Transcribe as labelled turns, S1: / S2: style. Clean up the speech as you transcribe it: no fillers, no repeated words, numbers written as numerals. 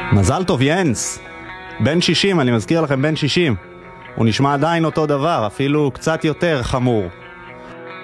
S1: מזל טוב ינס, בן 60, אני מזכיר לכם, בן 60. הוא נשמע עדיין אותו דבר, אפילו קצת יותר חמור.